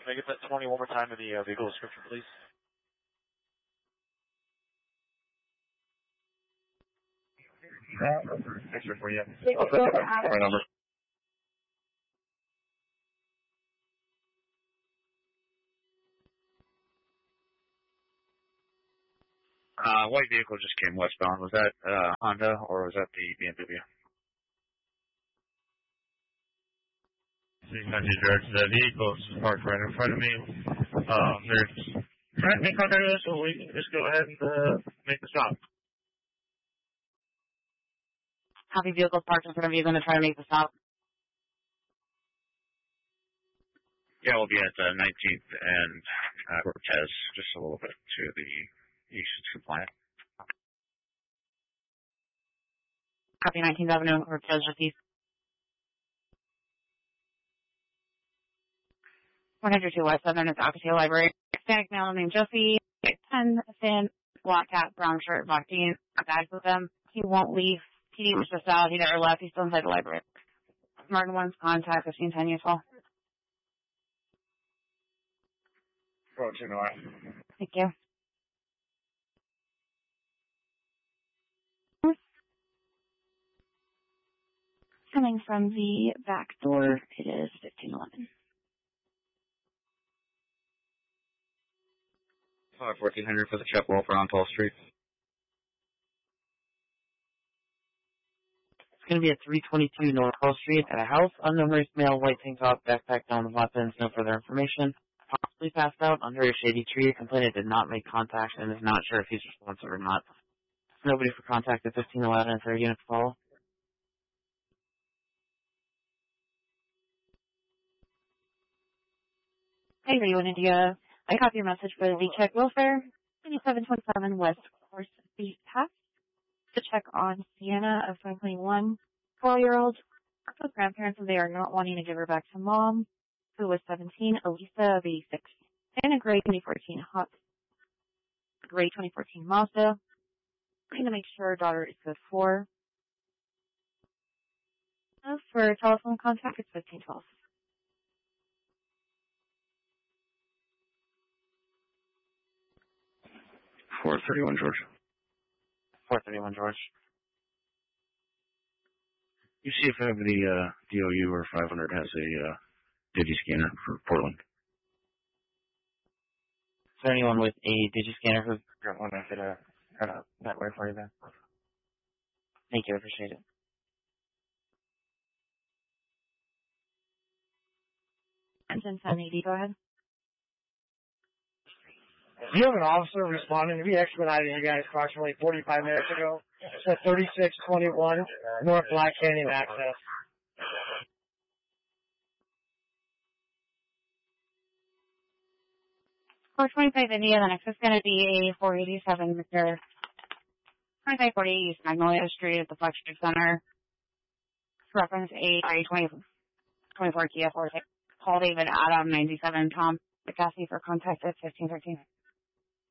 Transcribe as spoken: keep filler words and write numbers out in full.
Can I get that twenty one more time in the uh, vehicle description, please? Uh, picture for you. I'll set you my number. Uh, white vehicle just came westbound. Was that uh, Honda or was that the B M W? six hundred George. The vehicle is parked right in front of me. Um, there's trying to make contact with us, so we can just go ahead and uh, make the stop. Copy, vehicle parked in front of you. Going to try to make the stop. Yeah, we'll be at uh, nineteenth and uh, Cortez, just a little bit to the east compliant. Copy, nineteenth Avenue and Cortez, just east. one oh two West Southern is Ocotillo Library. Hispanic male named Jesse. ten, thin, black hat, brown shirt, black jeans. Bags with him. He won't leave. P D was just out. He never left. He's still inside the library. Martin one's contact fifteen ten useful. Road to north. Thank you. Coming from the back door, it is fifteen eleven. Uh, fourteen hundred for the Chuck Wolfer on twelfth Street. It's going to be at three twenty-two North twelfth Street at a house. Unknown race male, white tank top, backpack down with weapons. No further information. Possibly passed out under a shady tree. Complainant did not make contact and is not sure if he's responsive or not. Nobody for contact at fifteen eleven and third unit to follow. Hey, are you in India? I copy your message for the check welfare. twenty-seven twenty-seven West Horse Beach Pass. To check on Sienna of twenty twenty-one, twelve-year-old. With grandparents, and they are not wanting to give her back to mom, who was seventeen, Elisa of eighty-six. And a gray twenty fourteen Hot. Gray twenty fourteen Mazda. Looking to make sure her daughter is good for. As for telephone contact, it's fifteen twelve. four thirty-one George. four thirty-one George. You see if anybody, uh, D O U or five hundred has a, uh, digi-scanner for Portland. Is there anyone with a digi-scanner who's got one I could, uh, cut out that way for you then? Thank you, I appreciate it. Engine ten eighty, go ahead. If you have an officer responding, to be expediting you guys approximately forty-five minutes ago. It's at thirty-six twenty-one North Black Canyon access. four twenty-five India, the next is going to be a four eighty-seven Mister twenty-five forty East Magnolia Street at the Flagship Center. Reference a twenty twenty-four Kia Forte. Call David Adam ninety-seven Tom McCaskey for contact at fifteen thirteen.